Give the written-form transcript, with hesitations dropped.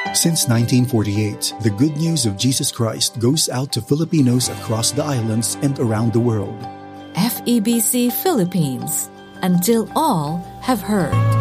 Since 1948, the good news of Jesus Christ goes out to Filipinos across the islands and around the world. FEBC Philippines, until all have heard.